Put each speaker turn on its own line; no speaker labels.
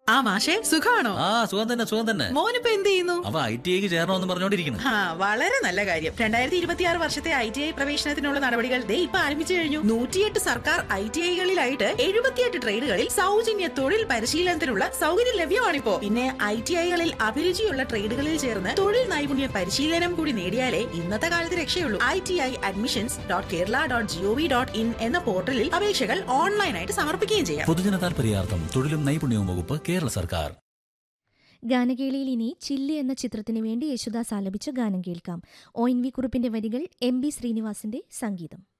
ആ മാഷെ, സുഖാണോ?
സുഖം തന്നെ.
മോനിപ്പോ എന്ത് ചെയ്യുന്നു?
അവ ITIക്ക് ചേരണമെന്ന് പറഞ്ഞോണ്ടിരിക്കുന്നു.
വളരെ നല്ല കാര്യം. 2026 വർഷത്തെ ITI പ്രവേശനത്തിനുള്ള നടപടികൾ ഇപ്പൊ ആരംഭിച്ചു കഴിഞ്ഞു. 108 സർക്കാർ ITIകളിലായിട്ട് 78 ട്രേഡുകളിൽ സൗജന്യ തൊഴിൽ പരിശീലനത്തിനുള്ള സൗകര്യം ലഭ്യമാണിപ്പോ. പിന്നെ ITIകളിൽ അഭിരുചിയുള്ള ട്രേഡുകളിൽ ചേർന്ന് തൊഴിൽ നൈപുണ്യ പരിശീലനം കൂടി നേടിയാലേ ഇന്നത്തെ കാലത്ത് രക്ഷയുള്ളൂ. ITIadmissions.kerala.gov.in എന്ന പോർട്ടലിൽ അപേക്ഷകൾ ഓൺലൈനായിട്ട് സമർപ്പിക്കുകയും ചെയ്യാം.
പൊതുജന താൽപര്യാർത്ഥം തൊഴിലും നൈപുണ്യവും വകുപ്പ്, കേരള സർക്കാർ.
ഗാനകേളിയിൽ ഇനി ചില്ല് എന്ന ചിത്രത്തിനു വേണ്ടി യേശുദാസ് ആലപിച്ച ഗാനം കേൾക്കാം. ONV കുറുപ്പിന്റെ വരികൾ, MB ശ്രീനിവാസിന്റെ സംഗീതം.